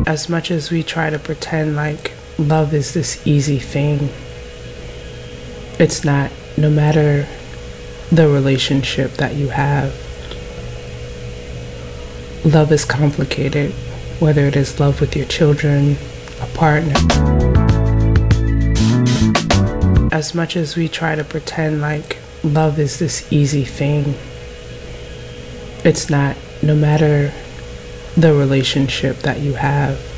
As much as we try to pretend like love is this easy thing, it's not. No matter the relationship that you have, love is complicated, whether it is love with your children, a partner. As much as we try to pretend like love is this easy thing, it's not. No matter the relationship that you have,